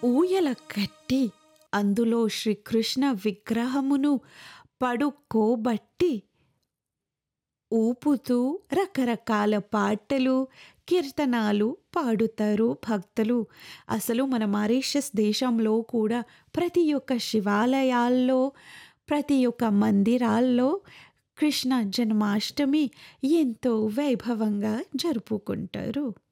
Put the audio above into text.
ఊయల కట్టి అందులో శ్రీకృష్ణ విగ్రహమును పడుకోబట్టి ఊపుతూ రకరకాల పాటలు, కీర్తనాలు పాడుతారు భక్తులు. అసలు మన మారిషస్ దేశంలో కూడా ప్రతి ఒక్క శివాలయాల్లో, ప్రతి ఒక్క మందిరాల్లో కృష్ణ జన్మాష్టమి ఎంతో వైభవంగా జరుపుకుంటారు.